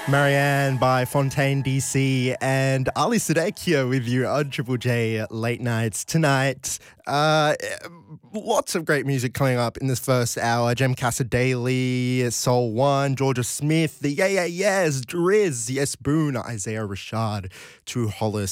Marianne by Fontaine DC and Ali Sadek here with you on Triple J Late Nights tonight. Lots of great music coming up in this first hour. Jem Cassadaly, Soul One, Georgia Smith, the Yeah Yeah Yeahs, Drizz, Yes Boone, Isaiah Rashad, True Hollis,